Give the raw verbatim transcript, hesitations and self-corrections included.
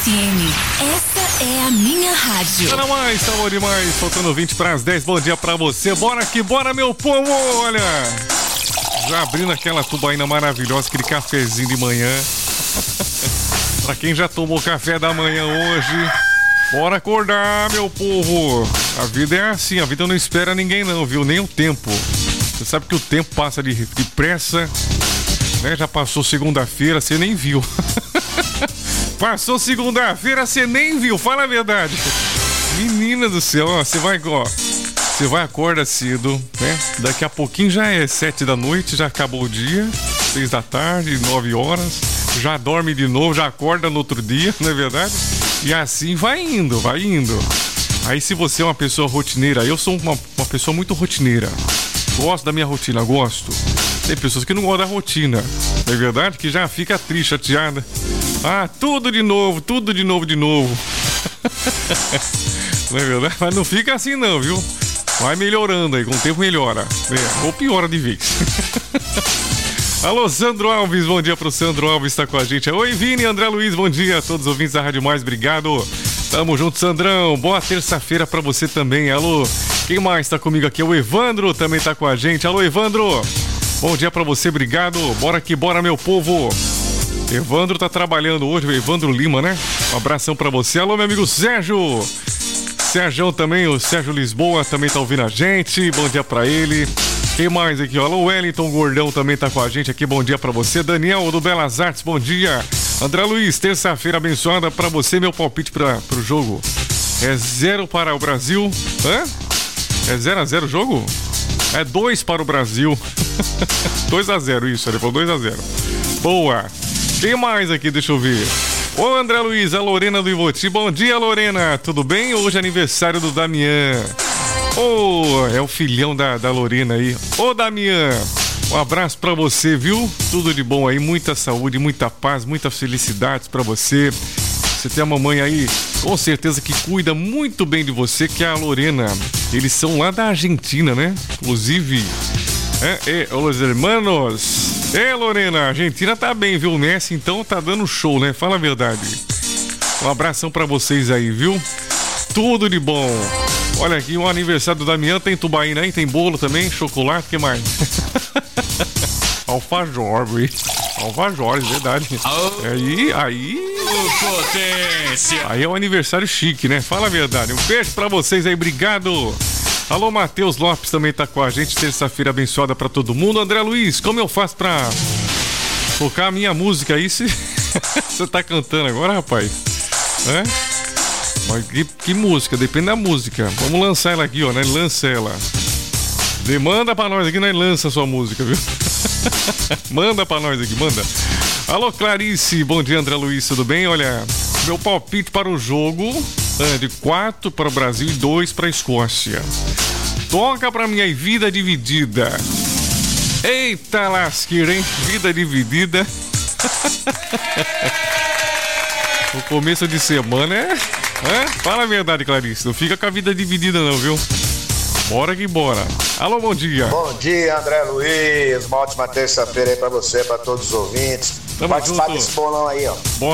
F M. Essa é a minha rádio. Tá mais, tá bom demais. Faltando vinte para as dez. Bom dia pra você. Bora que bora, meu povo. Olha, já abrindo aquela tubaína maravilhosa, aquele cafezinho de manhã. Pra quem já tomou café da manhã hoje, bora acordar, meu povo. A vida é assim, a vida não espera ninguém não, viu? Nem o tempo. Você sabe que o tempo passa de depressa, né? Já passou segunda-feira, você nem viu. Passou segunda-feira, você nem viu, fala a verdade. Menina do céu, ó, você vai, ó, você vai acordar cedo, né? Daqui a pouquinho já é sete da noite, já acabou o dia, seis da tarde, nove horas, já dorme de novo, já acorda no outro dia, não é verdade? E assim vai indo, vai indo. Aí se você é uma pessoa rotineira, eu sou uma, uma pessoa muito rotineira. Gosto da minha rotina, gosto. Tem pessoas que não gostam da rotina, não é verdade? Que já fica triste, chateada. Ah, tudo de novo, tudo de novo, de novo. Não é verdade? Mas não fica assim não, viu? Vai melhorando aí, com o tempo melhora. É, ou piora de vez. Alô, Sandro Alves, bom dia pro Sandro Alves, tá com a gente. Oi, Vini, André Luiz, bom dia a todos os ouvintes da Rádio Mais, obrigado. Tamo junto, Sandrão. Boa terça-feira pra você também. Alô, quem mais tá comigo aqui? O Evandro também tá com a gente. Alô, Evandro. Bom dia pra você, obrigado. Bora que bora, meu povo. Evandro tá trabalhando hoje, o Evandro Lima, né? Um abração pra você. Alô, meu amigo Sérgio. Sérgio também, o Sérgio Lisboa também tá ouvindo a gente. Bom dia pra ele. Quem mais aqui? Alô, Wellington Gordão também tá com a gente aqui. Bom dia pra você. Daniel do Belas Artes, bom dia. André Luiz, terça-feira abençoada pra você. Meu palpite pra, pro jogo é zero para o Brasil. Hã? É zero a zero o jogo? É dois para o Brasil. dois a zero, isso. Ele falou dois a zero. Boa. Quem mais aqui? Deixa eu ver. Ô, André Luiz, a Lorena do Ivoti. Bom dia, Lorena. Tudo bem? Hoje é aniversário do Damian. Ô, oh, é o filhão da, da Lorena aí. Ô, Damian, um abraço pra você, viu? Tudo de bom aí, muita saúde, muita paz, muitas felicidades pra você. Você tem a mamãe aí, com certeza que cuida muito bem de você, que é a Lorena. Eles são lá da Argentina, né? Inclusive, é, é, os hermanos. É, Lorena, a Argentina tá bem, viu? O Messi, então, tá dando show, né? Fala a verdade. Um abração pra vocês aí, viu? Tudo de bom. Olha aqui, o aniversário do Damian, tem tubaína aí, tem bolo também, chocolate, o que mais? Alfajor, viu? Alfajor, é verdade. Oh. Aí, aí... Potência. Aí é um aniversário chique, né? Fala a verdade. Um beijo pra vocês aí, obrigado. Alô, Matheus Lopes também tá com a gente, terça-feira abençoada pra todo mundo. André Luiz, como eu faço pra tocar a minha música aí? Se... Você tá cantando agora, rapaz? É? Mas que, que música? Depende da música. Vamos lançar ela aqui, ó, né? Lança ela. Demanda pra nós aqui, nós lança a sua música, viu? Manda pra nós aqui, manda. Alô, Clarice, bom dia, André Luiz, tudo bem? Olha, meu palpite para o jogo é de quatro para o Brasil e dois para a Escócia. Toca pra mim aí, vida dividida. Eita lasqueira, hein? Vida dividida. O começo de semana é... é? Fala a verdade, Clarice. Não fica com a vida dividida não, viu? Bora que bora. Alô, bom dia. Bom dia, André Luiz. Uma ótima terça-feira aí pra você, pra todos os ouvintes. Tamo Participar junto. desse bolão aí, ó. Bora.